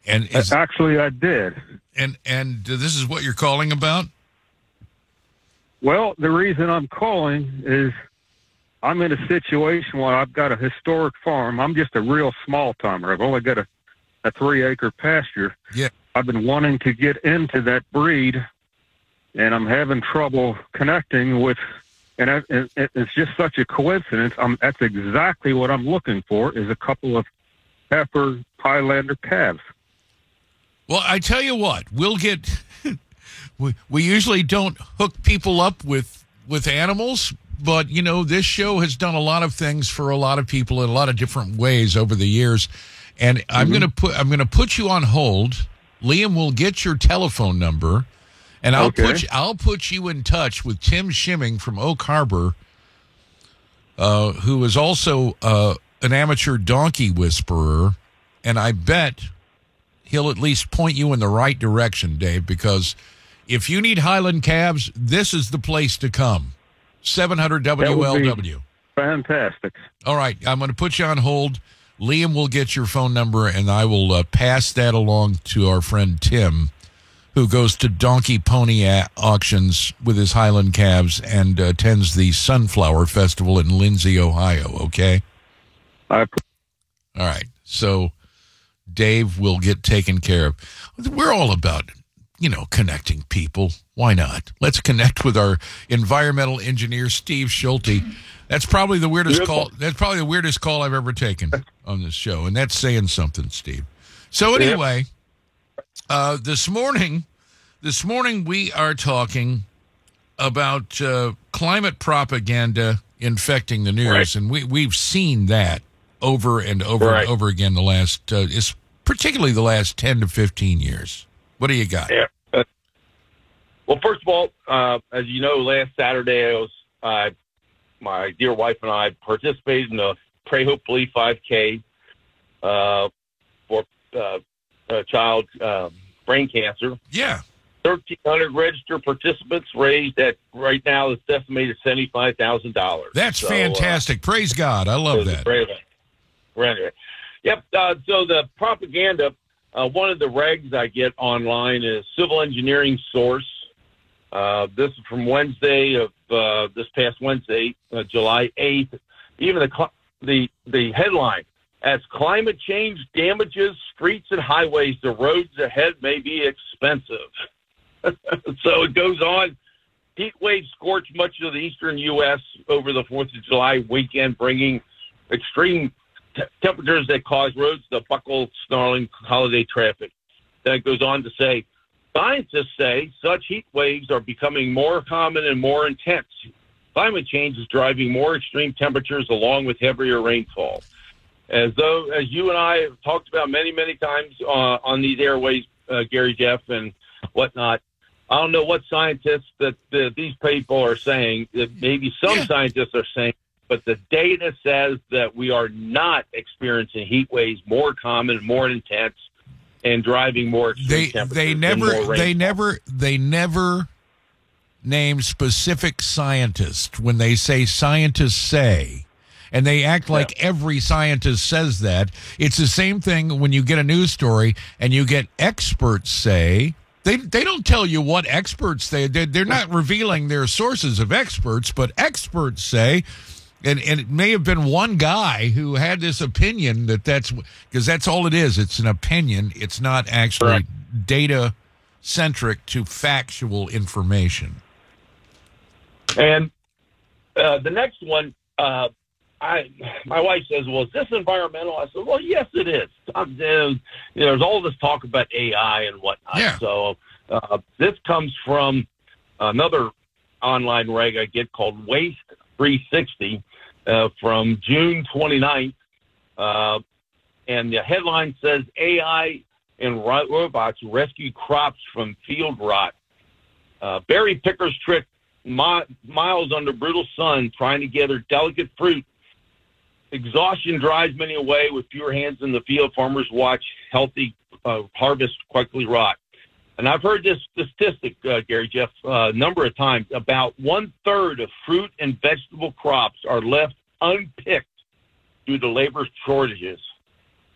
And Actually, I did. And this is what you're calling about? Well, the reason I'm calling is I'm in a situation where I've got a historic farm. I'm just a real small timer. I've only got a 3-acre pasture. Yeah. I've been wanting to get into that breed, and I'm having trouble connecting with. And it's just such a coincidence. That's exactly what I'm looking for, is a couple of heifer Highlander calves. Well, I tell you what, we'll get. We usually don't hook people up with animals, but this show has done a lot of things for a lot of people in a lot of different ways over the years. And I'm gonna put you on hold. Liam will get your telephone number, and I'll put you in touch with Tim Shimming from Oak Harbor, who is also an amateur donkey whisperer, and I bet he'll at least point you in the right direction, Dave, because if you need Highland calves, this is the place to come. 700 WLW. Fantastic. All right, I'm going to put you on hold. Liam will get your phone number, and I will pass that along to our friend Tim, who goes to donkey pony auctions with his Highland calves and attends the Sunflower Festival in Lindsay, Ohio, okay? All right, so Dave will get taken care of. We're all about, connecting people. Why not? Let's connect with our environmental engineer, Steve Schulte. That's probably the weirdest call. That's probably the weirdest call I've ever taken on this show, and that's saying something, Steve. So anyway, this morning we are talking about climate propaganda infecting the news, right. And we've seen that over and over and over again the last, particularly the last 10 to 15 years. What do you got? Yeah. Well, first of all, as you know, last Saturday my dear wife and I participated in the Pray Hope Believe 5K for child brain cancer. Yeah. 1,300 registered participants raised at right now it's estimated $75,000. That's fantastic. Praise God. I love that. Anyway. Yep. So the propaganda, one of the regs I get online is Civil Engineering Source. This is from Wednesday of this past Wednesday, July 8th. Even the headline, as climate change damages streets and highways, the roads ahead may be expensive. So it goes on. Heat waves scorched much of the eastern U.S. over the 4th of July weekend, bringing extreme temperatures that cause roads to buckle, snarling holiday traffic. Then it goes on to say, scientists say such heat waves are becoming more common and more intense. Climate change is driving more extreme temperatures along with heavier rainfall. As you and I have talked about many, many times on these airways, Gary, Jeff, and whatnot, I don't know what scientists that these people are saying. That maybe some scientists are saying, but the data says that we are not experiencing heat waves more common, more intense, and driving more extreme temperatures. They never name specific scientists when they say scientists say, and they act like every scientist says that. It's the same thing when you get a news story and you get experts say. They don't tell you what experts they're not revealing their sources of experts, but experts say. And it may have been one guy who had this opinion that's because that's all it is. It's an opinion. It's not actually data-centric to factual information. And the next one, my wife says, well, is this environmental? I said, well, yes, it is. There's all this talk about AI and whatnot. Yeah. So this comes from another online reg I get called Waste 360 from June 29th. And the headline says, AI and robots rescue crops from field rot. Berry pickers trick miles under brutal sun trying to gather delicate fruit. Exhaustion drives many away. With fewer hands in the field, farmers watch healthy harvest quickly rot. And I've heard this statistic, Gary, Jeff, a number of times. About 1/3 of fruit and vegetable crops are left unpicked due to labor shortages.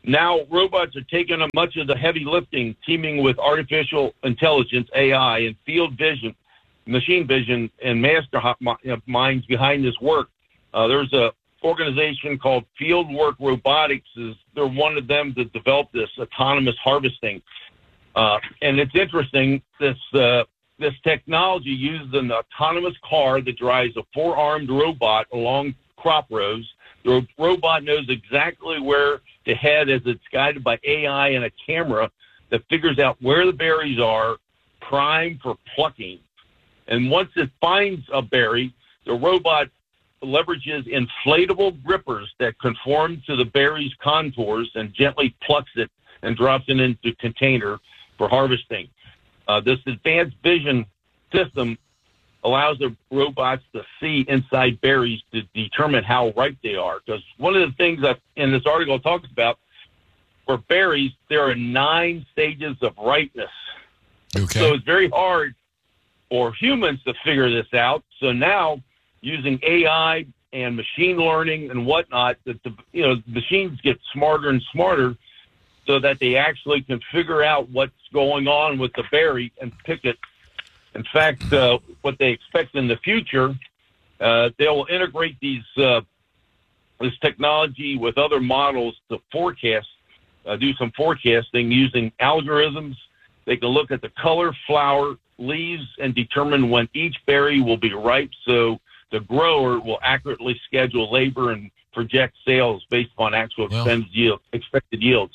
Now robots are taking up much of the heavy lifting, teaming with artificial intelligence, AI, and field vision, machine vision, and masterminds behind this work. There's a organization called Fieldwork Robotics. They're one of them that developed this autonomous harvesting. And it's interesting, this technology uses an autonomous car that drives a 4-armed robot along crop rows. The robot knows exactly where to head as it's guided by AI and a camera that figures out where the berries are, primed for plucking. And once it finds a berry, the robot leverages inflatable grippers that conform to the berry's contours and gently plucks it and drops it into a container for harvesting. This advanced vision system allows the robots to see inside berries to determine how ripe they are. Because one of the things that in this article talks about, for berries, there are 9 stages of ripeness. Okay. So it's very hard for humans to figure this out. So now, using AI and machine learning and whatnot, machines get smarter and smarter so that they actually can figure out what's going on with the berry and pick it. In fact, what they expect in the future, they'll integrate this technology with other models to forecast, do some forecasting using algorithms. They can look at the color, flower, leaves, and determine when each berry will be ripe, so the grower will accurately schedule labor and project sales based on actual expected yields.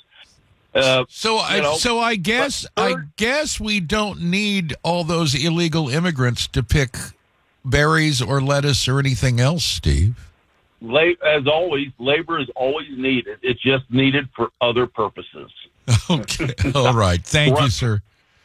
I guess we don't need all those illegal immigrants to pick berries or lettuce or anything else, Steve. As always, labor is always needed. It's just needed for other purposes. Okay. All right. Thank you, sir.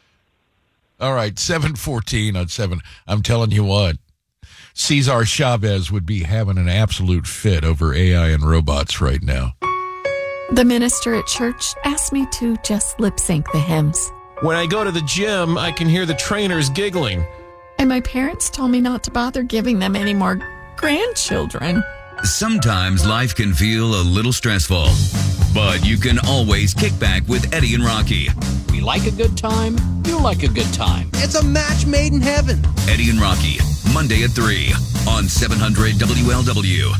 All right. 7:14 on 7. I'm telling you what, Cesar Chavez would be having an absolute fit over AI and robots right now. The minister at church asked me to just lip sync the hymns. When I go to the gym, I can hear the trainers giggling. And my parents told me not to bother giving them any more grandchildren. Sometimes life can feel a little stressful, but you can always kick back with Eddie and Rocky. We like a good time, you like a good time. It's a match made in heaven. Eddie and Rocky, Monday at 3 on 700 WLW.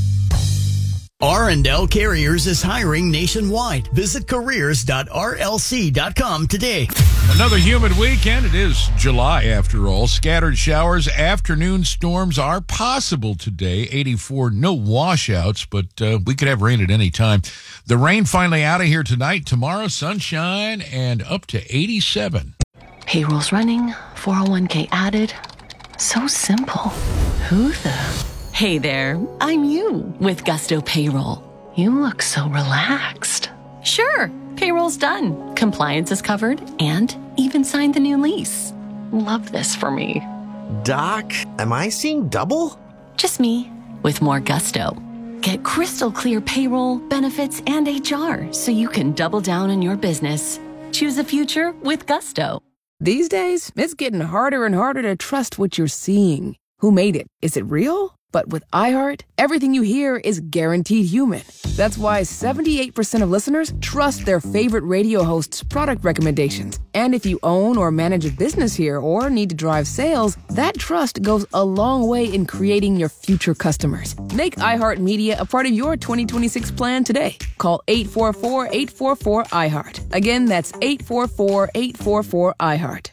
R&L Carriers is hiring nationwide. Visit careers.rlc.com today. Another humid weekend. It is July, after all. Scattered showers, afternoon storms are possible today. 84, no washouts, but we could have rain at any time. The rain finally out of here tonight. Tomorrow, sunshine and up to 87. Payroll's running, 401k added. So simple. Who the... Hey there, I'm you with Gusto Payroll. You look so relaxed. Sure, payroll's done. Compliance is covered and even signed the new lease. Love this for me. Doc, am I seeing double? Just me with more Gusto. Get crystal clear payroll, benefits, and HR so you can double down in your business. Choose a future with Gusto. These days, it's getting harder and harder to trust what you're seeing. Who made it? Is it real? But with iHeart, everything you hear is guaranteed human. That's why 78% of listeners trust their favorite radio host's product recommendations. And if you own or manage a business here or need to drive sales, that trust goes a long way in creating your future customers. Make iHeartMedia a part of your 2026 plan today. Call 844-844-iHeart. Again, that's 844-844-iHeart.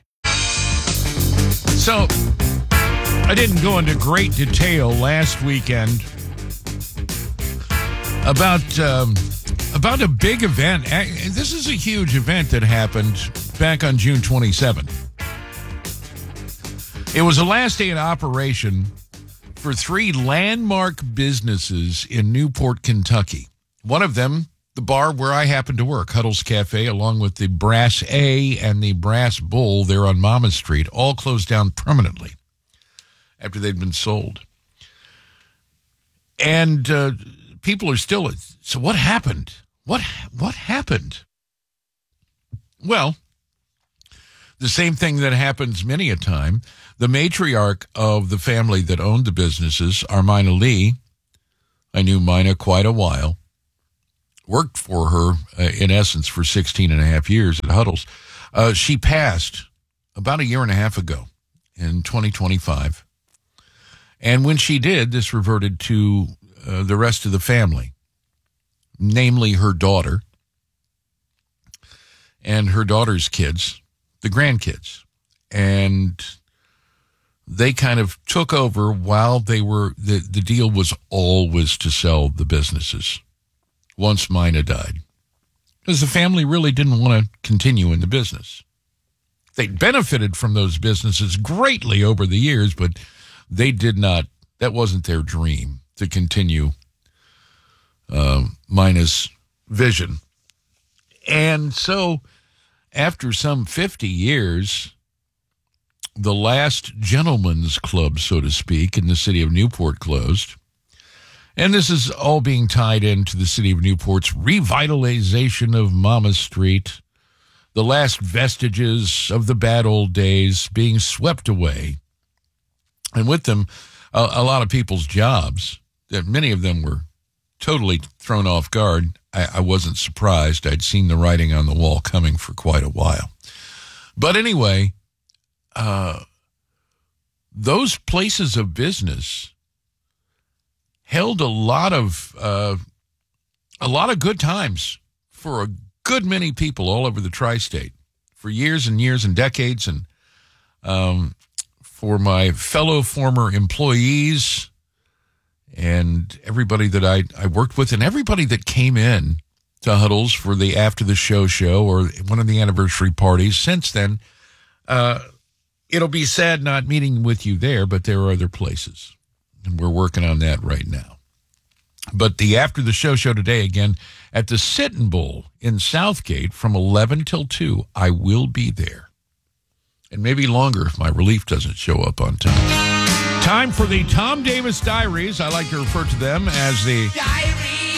So... I didn't go into great detail last weekend about a big event. This is a huge event that happened back on June 27th. It was a last day in operation for 3 landmark businesses in Newport, Kentucky. One of them, the bar where I happen to work, Huddle's Cafe, along with the Brass A and the Brass Bull there on Mama Street, all closed down permanently after they'd been sold. And people are still... So what happened? What happened? Well, the same thing that happens many a time. The matriarch of the family that owned the businesses, Armina Lee, I knew Mina quite a while, worked for her, in essence, for 16 and a half years at Huddles. She passed about a year and a half ago in 2025. And when she did, this reverted to the rest of the family, namely her daughter and her daughter's kids, the grandkids. And they kind of took over while they were, the deal was always to sell the businesses once Mina died, because the family really didn't want to continue in the business. They benefited from those businesses greatly over the years, but they did not, that wasn't their dream to continue Mina's vision. And so after some 50 years, the last gentleman's club, so to speak, in the city of Newport closed. And this is all being tied into the city of Newport's revitalization of Mama Street, the last vestiges of the bad old days being swept away. And with them, a lot of people's jobs, that many of them were totally thrown off guard. I wasn't surprised. I'd seen the writing on the wall coming for quite a while. But anyway, those places of business held a lot of good times for a good many people all over the tri-state for years and years and decades. And for my fellow former employees and everybody that I worked with and everybody that came in to Huddles for the after the show or one of the anniversary parties since then, it'll be sad not meeting with you there, but there are other places. And we're working on that right now. But the after the show today, again, at the Sitting Bull in Southgate from 11 till 2, I will be there. And maybe longer if my relief doesn't show up on time. Time for the Tom Davis Diaries. I like to refer to them as the Diary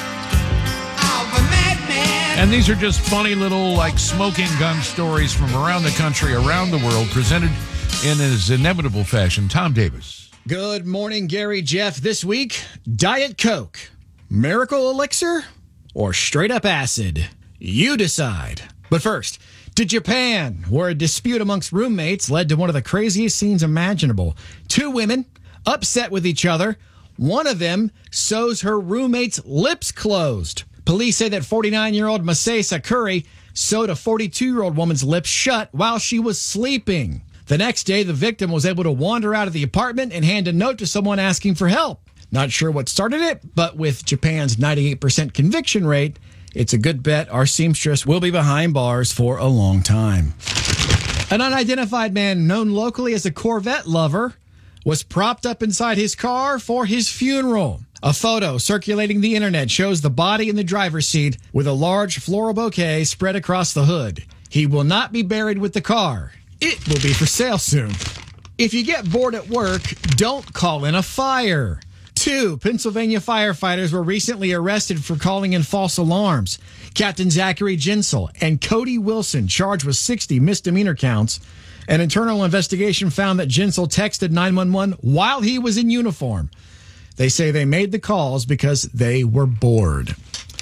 of a Madman. And these are just funny little, like, smoking gun stories from around the country, around the world, presented in his inevitable fashion. Tom Davis. Good morning, Gary, Jeff. This week, Diet Coke, Miracle Elixir, or straight up acid? You decide. But first, to Japan, where a dispute amongst roommates led to one of the craziest scenes imaginable. Two women, upset with each other. One of them sews her roommate's lips closed. Police say that 49-year-old Masai Sakuri sewed a 42-year-old woman's lips shut while she was sleeping. The next day, the victim was able to wander out of the apartment and hand a note to someone asking for help. Not sure what started it, but with Japan's 98% conviction rate, it's a good bet our seamstress will be behind bars for a long time. An unidentified man known locally as a Corvette lover was propped up inside his car for his funeral. A photo circulating the internet shows the body in the driver's seat with a large floral bouquet spread across the hood. He will not be buried with the car. It will be for sale soon. If you get bored at work, don't call in a fire. 2 Pennsylvania firefighters were recently arrested for calling in false alarms. Captain Zachary Ginsel and Cody Wilson charged with 60 misdemeanor counts. An internal investigation found that Ginsel texted 911 while he was in uniform. They say they made the calls because they were bored.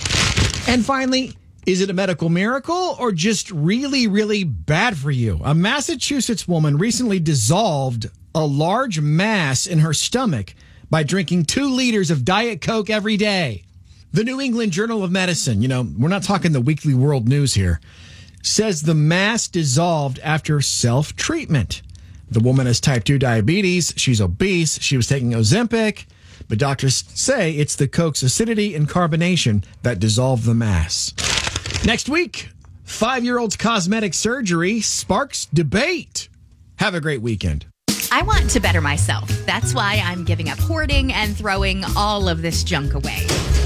And finally, is it a medical miracle or just really, really bad for you? A Massachusetts woman recently dissolved a large mass in her stomach by drinking 2 liters of Diet Coke every day. The New England Journal of Medicine, we're not talking the Weekly World News here, says the mass dissolved after self-treatment. The woman has type 2 diabetes. She's obese. She was taking Ozempic. But doctors say it's the Coke's acidity and carbonation that dissolved the mass. Next week, 5-year-old's cosmetic surgery sparks debate. Have a great weekend. I want to better myself. That's why I'm giving up hoarding and throwing all of this junk away.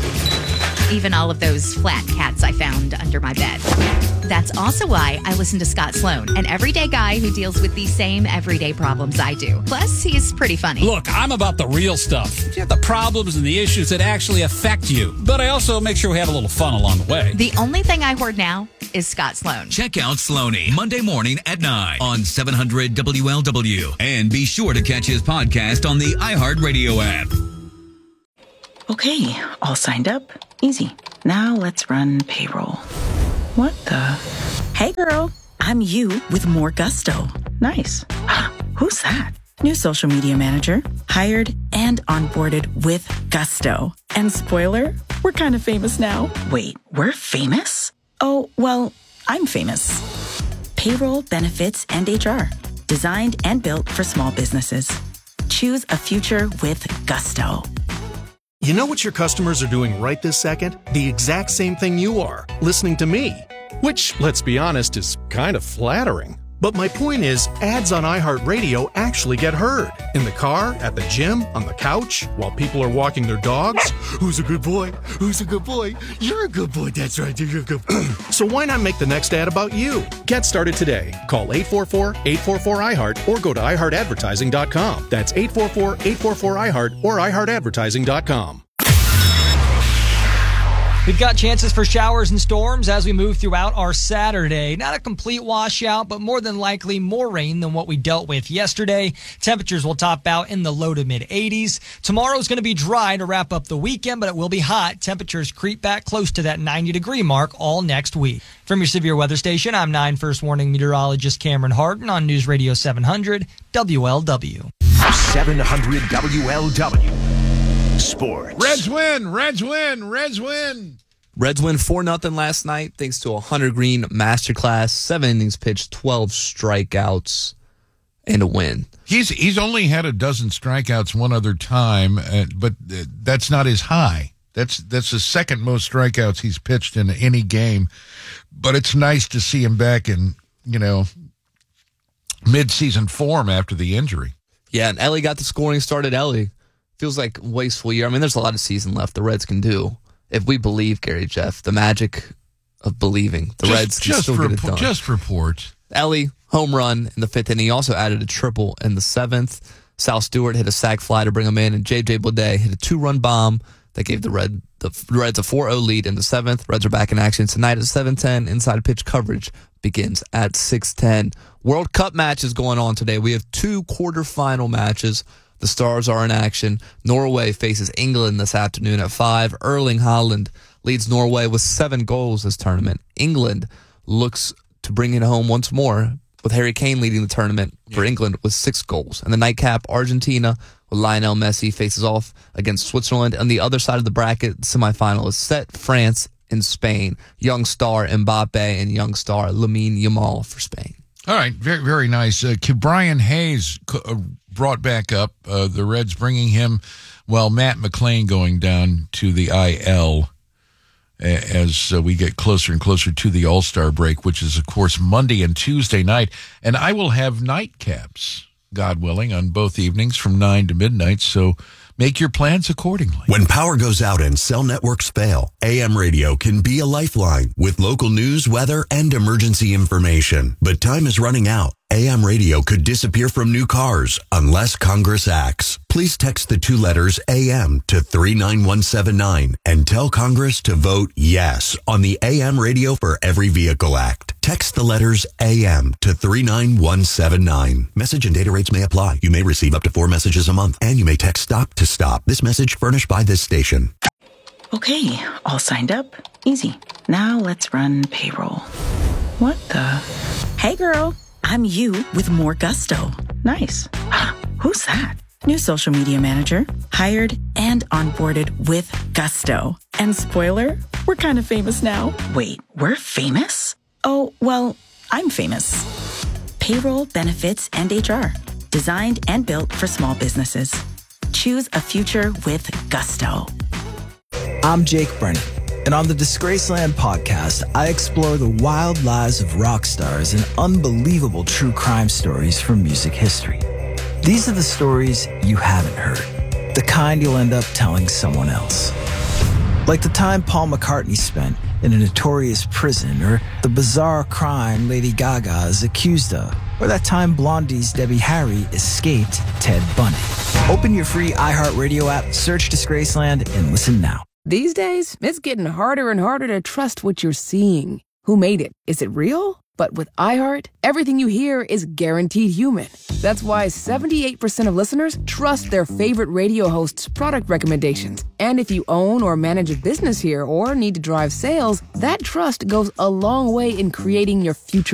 Even all of those flat cats I found under my bed. That's also why I listen to Scott Sloan, an everyday guy who deals with the same everyday problems I do. Plus, he's pretty funny. Look, I'm about the real stuff. The problems and the issues that actually affect you. But I also make sure we have a little fun along the way. The only thing I hoard now is Scott Sloan. Check out Sloaney Monday morning at 9 on 700 WLW. And be sure to catch his podcast on the iHeartRadio app. Okay, all signed up. Easy. Now let's run payroll. What the? Hey girl, I'm you with more gusto. Nice. Who's that? New social media manager, hired and onboarded with gusto. And spoiler, we're kind of famous now. Wait, we're famous? Oh, well, I'm famous. Payroll, benefits, and HR. Designed and built for small businesses. Choose a future with gusto. You know what your customers are doing right this second? The exact same thing you are, listening to me. Which, let's be honest, is kind of flattering. But my point is, ads on iHeartRadio actually get heard. In the car, at the gym, on the couch, while people are walking their dogs. Who's a good boy? Who's a good boy? You're a good boy, that's right, you're a good boy. So why not make the next ad about you? Get started today. Call 844-844-iHeart or go to iHeartAdvertising.com. That's 844-844-iHeart or iHeartAdvertising.com. We've got chances for showers and storms as we move throughout our Saturday. Not a complete washout, but more than likely more rain than what we dealt with yesterday. Temperatures will top out in the low to mid 80s. Tomorrow's going to be dry to wrap up the weekend, but it will be hot. Temperatures creep back close to that 90-degree mark all next week. From your severe weather station, I'm 9 First Warning meteorologist Cameron Harden on News Radio 700 WLW. 700 WLW. Sports. Reds win. Reds win. Reds win. Reds win 4-0 last night thanks to a Hunter Green masterclass. 7 innings pitched, 12 strikeouts, and a win. He's only had a dozen strikeouts one other time, but that's not his high. That's the second most strikeouts he's pitched in any game. But it's nice to see him back in, mid-season form after the injury. Yeah, and Ellie got the scoring started. Ellie. Feels like a wasteful year. I mean, there's a lot of season left the Reds can do. If we believe, Gary Jeff, the magic of believing, the Reds can still get it done. Just report. Ellie, home run in the 5th inning. He also added a triple in the 7th. Sal Stewart hit a sac fly to bring him in, and J.J. Bleday hit a 2-run bomb that gave the Reds a 4-0 lead in the 7th. Reds are back in action tonight at 7:10. Inside pitch coverage begins at 6:10. World Cup matches going on today. We have 2 quarterfinal matches. The Stars are in action. Norway faces England this afternoon at 5. Erling Haaland leads Norway with 7 goals this tournament. England looks to bring it home once more with Harry Kane leading the tournament for England with 6 goals. And the nightcap, Argentina with Lionel Messi faces off against Switzerland. On the other side of the bracket, the semifinal is set. France and Spain. Young star Mbappe and young star Lamine Yamal for Spain. All right, very, very nice. Brian Hayes brought back up the Reds, bringing him, Matt McLain going down to the IL as we get closer and closer to the All-Star break, which is, of course, Monday and Tuesday night. And I will have nightcaps, God willing, on both evenings from 9 to midnight, so make your plans accordingly. When power goes out and cell networks fail, AM radio can be a lifeline with local news, weather, and emergency information. But time is running out. AM radio could disappear from new cars unless Congress acts. Please text the 2 letters AM to 39179 and tell Congress to vote yes on the AM Radio for Every Vehicle Act. Text the letters AM to 39179. Message and data rates may apply. You may receive up to 4 messages a month, and you may text STOP to stop. This message furnished by this station. Okay, all signed up. Easy. Now let's run payroll. What the? Hey girl, I'm you with more gusto. Nice. Who's that? New social media manager, hired and onboarded with gusto. And spoiler, we're kind of famous now. Wait, we're famous? Oh, well, I'm famous. Payroll, benefits, and HR. Designed and built for small businesses. Choose a future with gusto. I'm Jake Brennan, and on the Disgraceland podcast, I explore the wild lives of rock stars and unbelievable true crime stories from music history. These are the stories you haven't heard, the kind you'll end up telling someone else. Like the time Paul McCartney spent in a notorious prison, or the bizarre crime Lady Gaga is accused of, or that time Blondie's Debbie Harry escaped Ted Bundy. Open your free iHeartRadio app, search Disgraceland, and listen now. These days, it's getting harder and harder to trust what you're seeing. Who made it? Is it real? But with iHeart, everything you hear is guaranteed human. That's why 78% of listeners trust their favorite radio host's product recommendations. And if you own or manage a business here or need to drive sales, that trust goes a long way in creating your future